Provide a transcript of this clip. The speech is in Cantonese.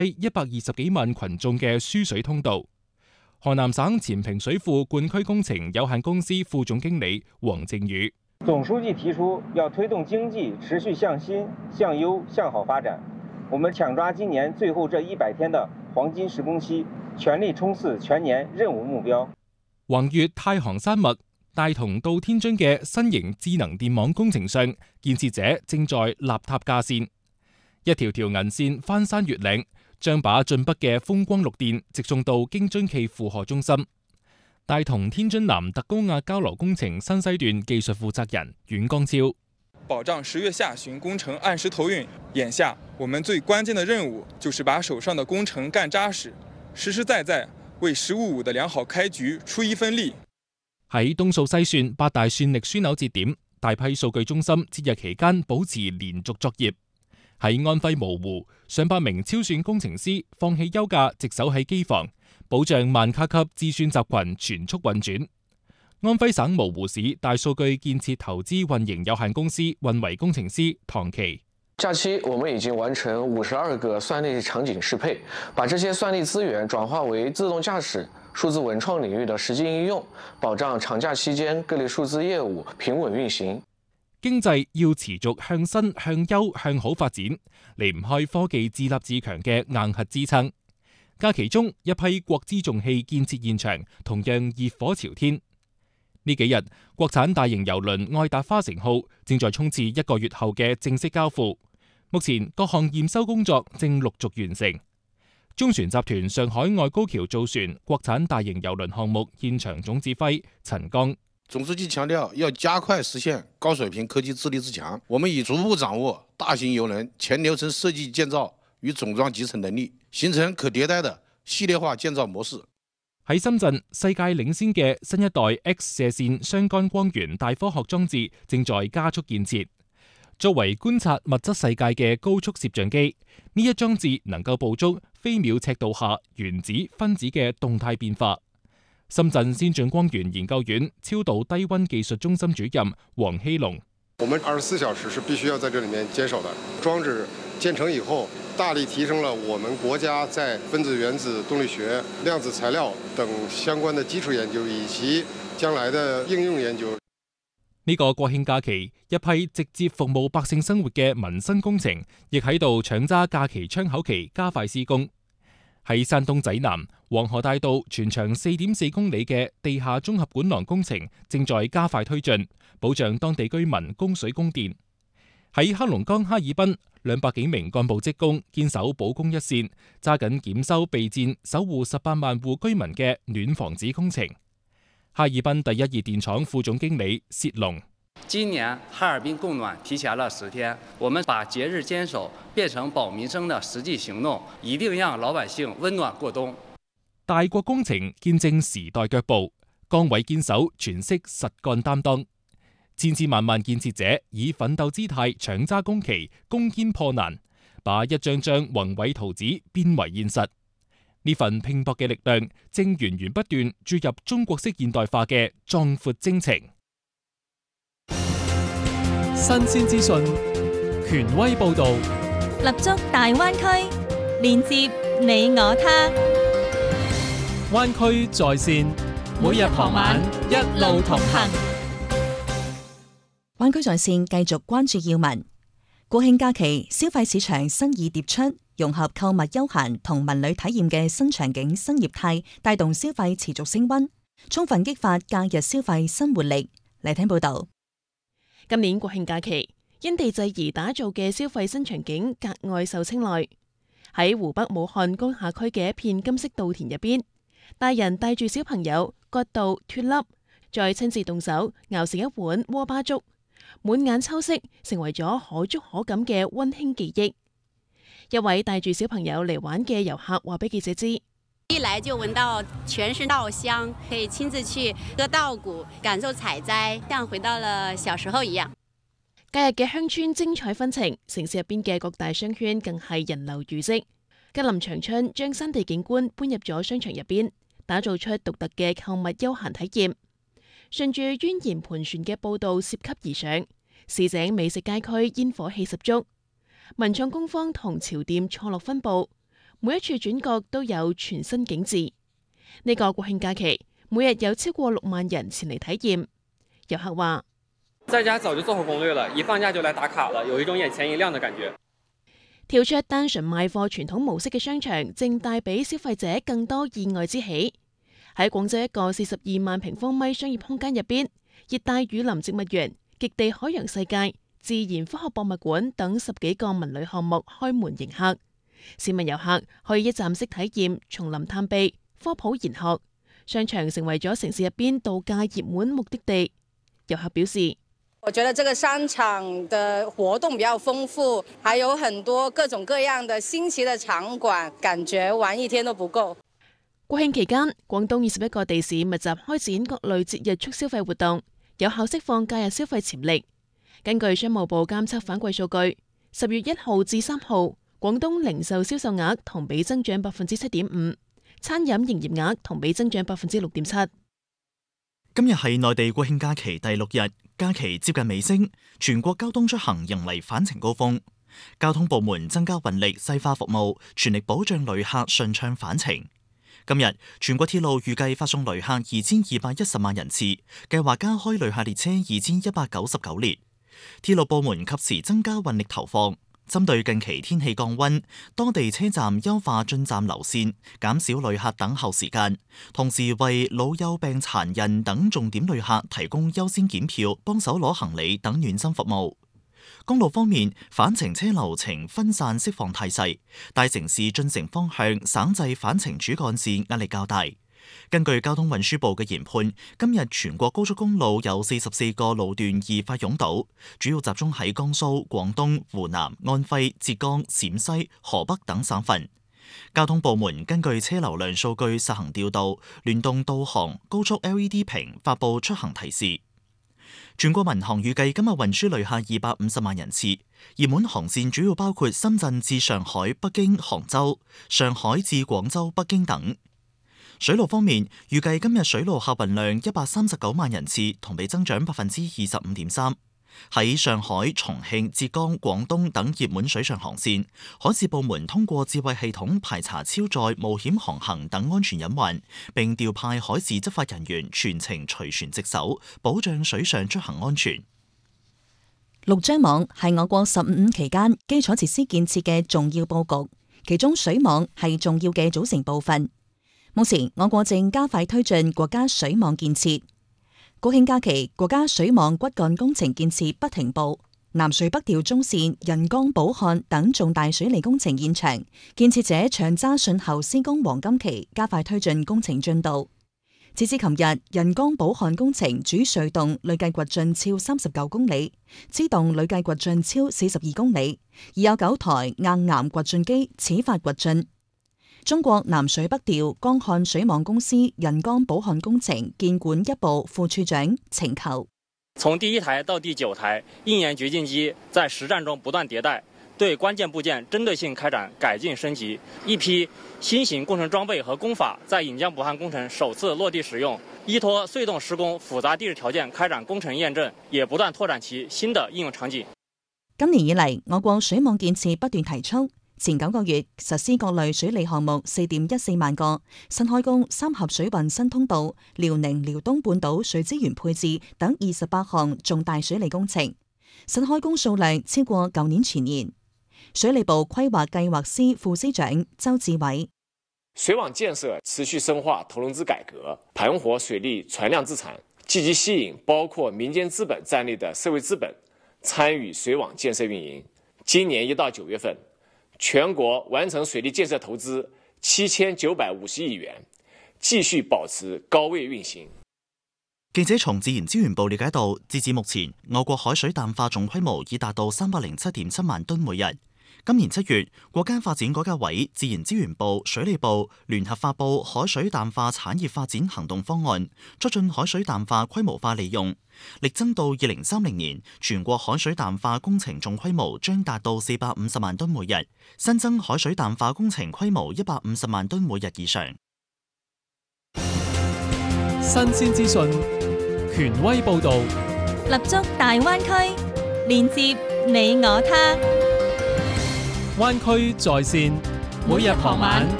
120幾萬群眾嘅輸水通道。河南省前平水庫灌區工程有限公司副總經理黃靖宇： 總書記提出要推動經濟持續向新、向優、向好發展，我們搶抓今年最後這100天的黃金施工期，全力衝刺全年任務目標。 橫越太行山脈大同到天津嘅新型智能電網工程上，建設者正在立塔架線，一條條銀線翻山越嶺，將把進北嘅風光綠電直送到京津冀負荷中心。大同天津南特高壓交流工程新西段技術負責人阮光超： 保障10月下旬工程按時投運，眼下我們最關鍵的任務就是把手上的工程幹扎實，實實在在為15.5的良好開局出一分力。 喺東數西算8大算力樞紐節點，大批數據中心節日期間保持連續作業。喺安徽蕪湖，上百名超算工程師放棄休假，值守喺機房，保障萬卡級智算集群全速運轉。安徽省蕪湖市大數據建設投資運營有限公司運維工程師唐琪： 假期我們已經完成52個算力場景適配，把這些算力資源轉化為自動駕駛、數字文創領域的實際應用，保障長假期間各類數字業務平穩運行。 經濟要持續向新、向優、向好發展，離唔開科技自立自強嘅硬核支撐。假期中，一批國資重器建設現場同樣熱火朝天。呢幾日，國產大型郵輪愛達花城號正在衝刺1個月後嘅正式交付。目前各項驗收工作正陸續完成。中船集團上海外高橋造船國產大型郵輪項目現場總指揮陳剛： 總書記強調要加快實現高水平科技自立自強，我們已逐步掌握大型郵輪全流程設計建造與總裝集成能力，形成可迭代的系列化建造模式。 喺深圳，世界領先嘅新一代 X 射線雙竿光源大科學裝置正在加速建設。作為觀察物質世界嘅高速攝像機，呢一裝置能夠捕捉飛秒尺度下原子、分子嘅動態變化。深圳先進光源研究院超導低溫技術中心主任黃希龍： 我們24小時是必須要在這裡面堅守的。裝置建成以後，大力提升了我們國家在分子原子動力學、量子材料等相關的基礎研究以及將來的應用研究。 呢個國慶假期，一批直接服務百姓生活嘅民生工程，亦喺度搶揸假期窗口期，加快施工。喺山東濟南黃河大道全長4.4公里嘅地下綜合管廊工程正在加快推進，保障當地居民供水供電。喺黑龍江哈爾濱，200幾名幹部職工堅守保供一線，揸緊檢修備戰，守護18萬戶居民嘅暖房子工程。哈爾濱第一熱電廠副總經理薛龍： 今年哈爾濱供暖提前了10天，我們把節日堅守變成保民生的實際行動，一定讓老百姓溫暖過冬。 大國工程見證時代腳步，崗位堅守，全息實幹擔當。千千萬萬建設者以奮鬥姿態搶揸工期，攻堅破難，把一張張宏偉圖紙變為現實。呢份拼搏嘅力量，正源源不斷注入中國式現代化嘅壯闊征程。 新鮮資訊，權威報導， 立足大灣區，連接你我他。 灣區在線，每日傍晚一路同行。 灣區在線繼續關注要聞。國慶假期，消費市場新意迭出，融合購物休閒同文旅體驗嘅新場景新業態，帶動消費持續升溫，充分激發假日消費新活力。嚟聽報道。 今年國慶假期，因地制宜打造嘅消費新場景格外受青睞。喺湖北武漢江夏區嘅一片金色稻田入邊，大人帶住小朋友割稻脫粒，再親自動手熬成一碗鍋巴粥，滿眼秋色，成為咗可觸可感嘅溫馨記憶。一位帶住小朋友嚟玩嘅遊客話俾記者知： 一來就聞到全是稻香，可以親自去割稻谷，感受採摘，像回到了小時候一樣。 假日嘅鄉村精彩紛呈，城市入邊嘅各大商圈更係人流如織。吉林長春將山地景觀搬入咗商場入邊，打造出獨特嘅購物休閒體驗。順住蜿蜒盤旋嘅步道涉級而上，市井美食街區煙火氣十足，文創工坊同潮店錯落分佈， 每一處轉角都有全新景緻。呢個國慶假期，每日有超過6萬人前嚟體驗。遊客話： 在家早就做好攻略了，一放假就來打卡了，有一種眼前一亮的感覺。 跳出單純賣貨傳統模式嘅商場，正帶俾消費者更多意外之喜。喺廣州一個42萬平方米商業空間入邊，熱帶雨林植物園、極地海洋世界、自然科學博物館等10幾個文旅項目開門迎客。市民遊客可以一站式體驗叢林探秘、科普研學。商場成為咗城市入邊度假熱門目的地。遊客表示： 我覺得這個商場的活動比較豐富，還有很多各種各樣的新奇的場館，感覺玩一天都不夠。 國慶期間，廣東21個地市密集開展各類節日促消費活動，有效釋放假日消費潛力。根據商務部監測反饋數據，10月1號至3號，廣東零售銷售額同比增長7.5%，餐飲營業額同比增長6.7%。 今日係內地國慶假期第6日，假期接近尾聲，全國交通出行迎嚟返程高峰。交通部門增加運力，細化服務，全力保障旅客順暢返程。今日全國鐵路預計發送旅客2210萬人次，計劃加開旅客列車2199列。鐵路部門及時增加運力投放，針對近期天氣降溫，多地車站優化進站流線，減少旅客等候時間，同時為老幼病殘人等重點旅客提供優先檢票、幫手攞行李等暖心服務。公路方面，返程車流呈分散釋放態勢，大城市進城方向省際返程主幹線壓力較大。根據交通運輸部嘅研判，今日全國高速公路有44個路段易發擁堵，主要集中喺江蘇、廣東、湖南、安徽、浙江、陝西、河北等省份。交通部門根據車流量數據實行調度，聯動導航、高速 LED 屏發布出行提示。全國民航預計今日運輸旅客250萬人次，熱門航線主要包括深圳至上海、北京、杭州、上海至廣州、北京等。水路方面，預計今日水路客運量139萬人次，同比增長25.3%。喺上海、重慶、浙江、廣東等熱門水上航線，海事部門通過智慧系統排查超載、冒險航行等安全隱患，並調派海事執法人員全程隨船值守，保障水上出行安全。 陸張網係我國15期間基礎設施建設嘅重要佈局，其中水網係重要嘅組成部分。目前我國正加快推進國家水網建設。國慶假期，國家水網骨幹工程建設不停步，南水北調中線、人江寶漢等重大水利工程現場，建設者長揸順後施工黃金期，加快推進工程進度。截至琴日，人江寶漢工程主隧洞累計掘進超39公里，支洞累計掘進超42公里，已有9台硬岩掘進機始發掘進。中國南水北調江漢水網公司人江寶漢工程建管一部副處長請求： 從第1台到第9台，硬岩掘進機在實戰中不斷迭代，對關鍵部件針對性開展改進升級。一批新型工程裝備和工法在引江寶漢工程首次落地使用，依託隧洞施工複雜地質條件開展工程驗證，也不斷拓展其新的應用場景。 今年以嚟，我國水網建設不斷提速。前9個月實施各類水利項目4.14萬個，新開工3峽水運新通道、遼寧遼東半島水資源配置等28項重大水利工程，新開工數量超過舊年全年。水利部規劃計劃司副司長周志偉： 水網建設持續深化投融資改革，盤活水利存量資產，積極吸引包括民間資本在內的社會資本參與水網建設運營。今年1到9月份，全國完成水利建設投資7950億元，繼續保持高位運行。 記者從自然資源部了解到，截至目前，我國海水淡化總規模已達到307.7萬噸每日。今年7月，國家發展改革委、自然資源部、水利部聯合發布海水淡化產業發展行動方案，促進海水淡化規模化利用，力爭到2030年，全國海水淡化工程總規模將達到450萬噸每日，新增海水淡化工程規模150萬噸每日以上。 新鮮資訊，權威報導， 立足大灣區，連接你我他。 灣區在線。 每日傍晚